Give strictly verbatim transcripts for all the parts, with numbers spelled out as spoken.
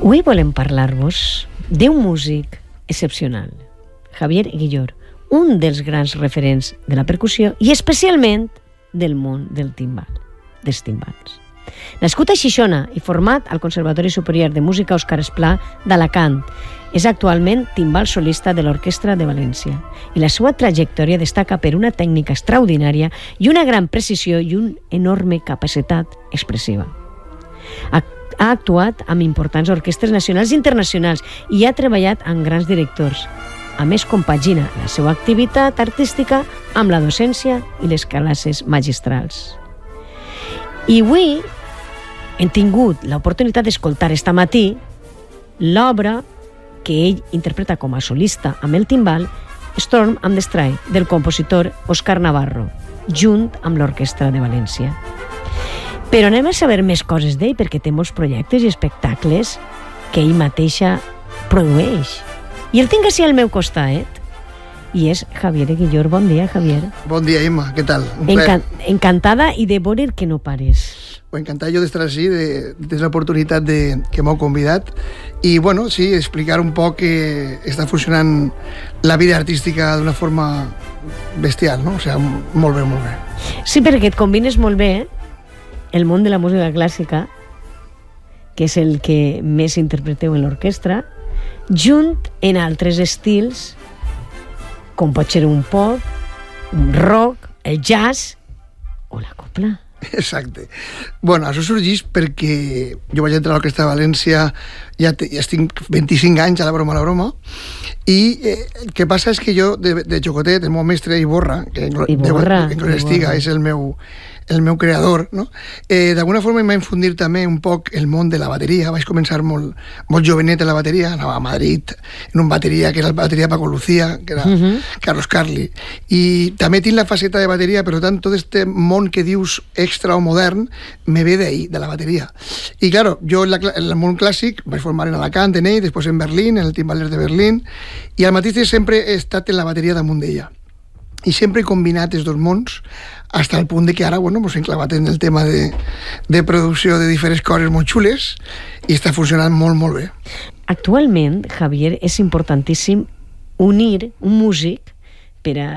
Avui volem parlar-vos d'un músic excepcional, Javier Guillor, un dels grans referents de la percussió i especialment del món del timbal, dels timbals. Nascut a Xixona i format al Conservatori Superior de Música Òscar Esplà d'Alacant, és actualment timbal solista de l'Orquestra de València i la seva trajectòria destaca per una tècnica extraordinària i una gran precisió i una enorme capacitat expressiva. Ha, ha actuat amb importants orquestres nacionals i internacionals i ha treballat amb grans directors. A més, compagina la seva activitat artística amb la docència i les classes magistrals. I avui hem tingut l'oportunitat d'escoltar esta matí l'obra que ell interpreta com a solista amb el timbal, Storm and the Stride, del compositor Òscar Navarro, junt amb l'Orquestra de València. Però anem a saber més coses d'ell perquè té molts projectes i espectacles que ell mateixa produeix. I el tinc així al meu costat, i és Javier Guillor. Bon dia, Javier. Bon dia, Emma, què tal? Encan encantada i de veure que no pares. Encantat jo d'estar així, de, de l'oportunitat de, que m'heu convidat. I, bueno, sí, explicar un poc que està funcionant la vida artística d'una forma bestial, no? O sigui, molt bé, molt bé. Sí, perquè et combines molt bé el món de la música clàssica, que és el que més interpreteu en l'orquestra, junt en altres estils, com pot ser un pop, un rock, el jazz o la copla. Exacte. Bueno, això sorgeix perquè jo vaig entrar a l'Orquestra de València, ja, te, ja estic vint-i-cinc anys a la broma a la broma, i eh, el que passa és que jo, de, de xocotet, el meu mestre Iborra, que en, Iborra, en Gloria Estiga és el meu, el meu creador, no? Eh, d'alguna forma em va infundir també un poc el món de la bateria. Vaig començar molt, molt jovenet en la bateria, anava a Madrid en un bateria que era la bateria Paco Lucía, que era uh -huh. Carlos Carli, i també tinc la faceta de bateria, però tant tot este món que dius extra o modern me ve d'ahí, de la bateria. I claro, jo en, la, en el món clàssic vaig formar en Alacant, en ell, després en Berlín, en el Timbaler de Berlín, i al mateix temps sempre he estat en la bateria damunt d'ella. I sempre he combinat els dos mons fins al punt de que ara, bueno, pues, hem clavat en el tema de, de producció de diferents coses molt xules i està funcionant molt, molt bé. Actualment, Javier, és importantíssim unir un músic per a...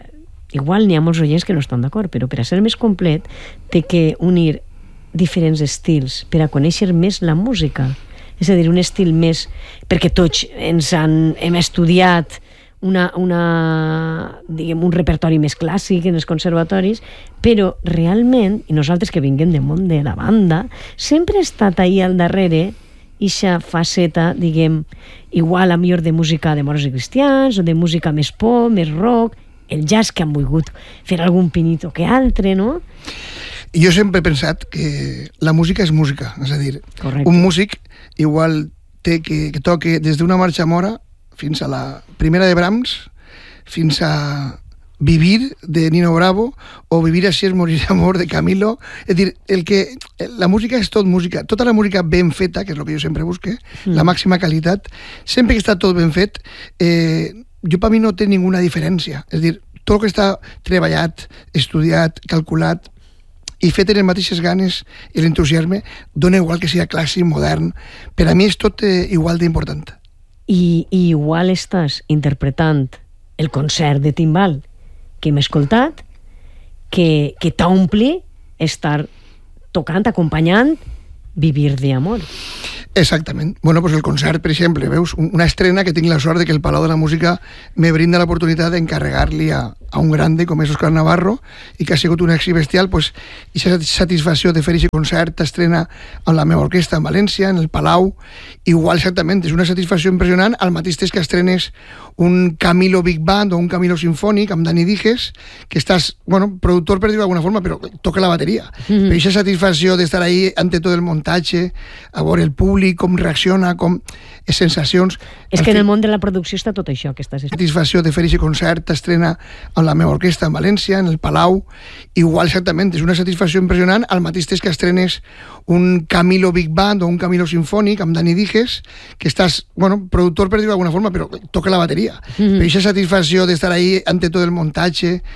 Igual n'hi ha molts oients que no estan d'acord, però per a ser més complet té que unir diferents estils per a conèixer més la música. És a dir, un estil més... Perquè tots ens han, hem estudiat una, una, diguem, un repertori més clàssic en els conservatoris, però realment, i nosaltres que vinguem del món de la banda, sempre ha estat ahí al darrere ixa faceta, diguem, igual a millor de música de moros i cristians, o de música més pop, més rock, el jazz, que han volgut fer algun pinito que altre, no? Jo sempre he pensat que la música és música, és a dir, correcte. Un músic igual té que, que toque des d'una marxa mora fins a la primera de Brahms, fins a Vivir de Nino Bravo, o Vivir així es morir d'amor de Camilo. És dir, el que, la música és tot música. Tota la música ben feta, que és el que jo sempre busque, mm. la màxima qualitat, sempre que està tot ben fet, eh, jo per mi no té ninguna diferència. És dir, tot el que està treballat, estudiat, calculat, i fet en les mateixes ganes i l'entusiasme, dona igual que sigui clàssic, modern. Per a mi és tot eh, igual d'important. I, I igual estàs interpretant el concert de timbal que hem escoltat, que, que t'ompli estar tocant, acompanyant Vivir de amor. Exactament. Bueno, pues el concert, per exemple, veus, una estrena que tinc la sort de que el Palau de la Música me brinda l'oportunitat d'encarregar-li a, a un grande com és Òscar Navarro, i que ha sigut un èxit bestial, pues, i la satisfacció de fer aquest concert, estrena amb la meva orquestra en València, en el Palau, igual exactament, és una satisfacció impressionant, al mateix temps que estrenes un Camilo Big Band o un Camilo Sinfònic amb Dani Dijes, que estàs, bueno, productor per dir-ho d'alguna forma, però toca la bateria. Mm-hmm. Però aquesta satisfacció d'estar ahí ante tot el muntatge, a veure el públic, com reacciona, com sensacions... És que en el món de la producció està tot això que estàs... Satisfacció de fer aquest concert, estrena amb la meva orquestra en València, en el Palau, igual exactament, és una satisfacció impressionant, al mateix temps que estrenes un Camilo Big Band o un Camilo Sinfònic amb Dani Dijes, que estàs, bueno, productor per dir-ho d'alguna forma, però toca la bateria. Mm-hmm. Però aquesta satisfacció d'estar ahí ante tot el muntatge,